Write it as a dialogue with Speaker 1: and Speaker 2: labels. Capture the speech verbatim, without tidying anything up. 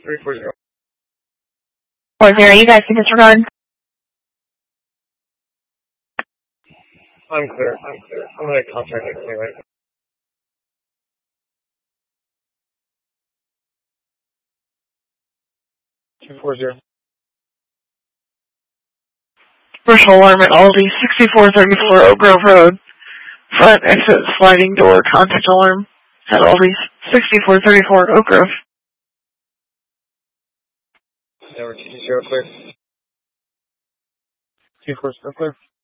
Speaker 1: three four zero.
Speaker 2: four zero, you guys can disregard.
Speaker 1: I'm clear, I'm clear. I'm going to contact it anyway. two four zero.
Speaker 2: Commercial alarm at Aldi, sixty-four thirty-four Oak Grove Road. Front exit sliding door contact alarm at Aldi, sixty-four thirty-four Oak Grove.
Speaker 1: Tower two zero clear. two four zero clear.